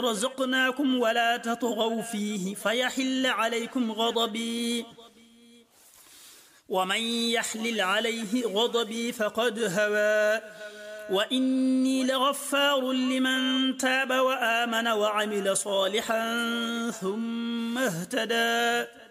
رزقناكم ولا تطغوا فيه فيحل عليكم غضبي ومن يحلل عليه غضبي فقد هوى وإني لغفار لمن تاب وآمن وعمل صالحا ثم اهتدى